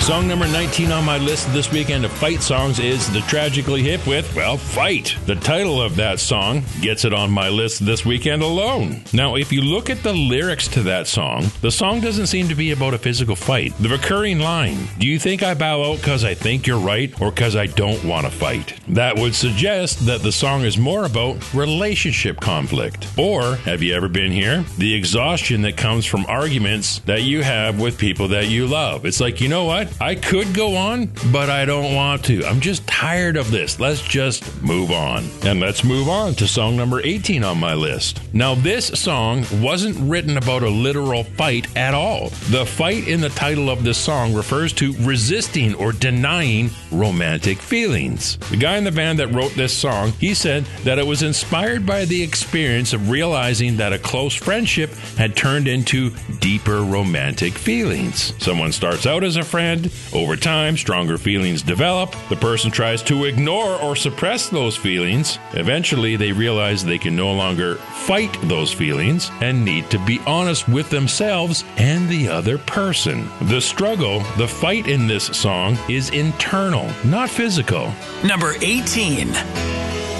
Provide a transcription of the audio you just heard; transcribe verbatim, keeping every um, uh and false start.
Song number nineteen on my list this weekend of fight songs is the Tragically Hip with, well, Fight. The title of that song gets it on my list this weekend alone. Now, if you look at the lyrics to that song, the song doesn't seem to be about a physical fight. The recurring line, do you think I bow out because I think you're right or because I don't want to fight? That would suggest that the song is more about relationship conflict. Or, have you ever been here? The exhaustion that comes from arguments that you have with people that you love. It's like, you know what? I could go on, but I don't want to. I'm just tired of this. Let's just move on. And let's move on to song number eighteen on my list. Now, this song wasn't written about a literal fight at all. The fight in the title of this song refers to resisting or denying romantic feelings. The guy in the band that wrote this song, he said that it was inspired by the experience of realizing that a close friendship had turned into deeper romantic feelings. Someone starts out as a friend. Over time, stronger feelings develop. The person tries to ignore or suppress those feelings. Eventually, they realize they can no longer fight those feelings and need to be honest with themselves and the other person. The struggle, the fight in this song is internal, not physical. Number eighteen.